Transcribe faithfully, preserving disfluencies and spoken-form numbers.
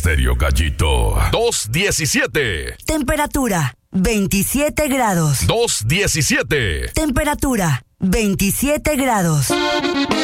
Estéreo Gallito. dos diecisiete. Temperatura veintisiete grados. dos diecisiete. Temperatura veintisiete grados.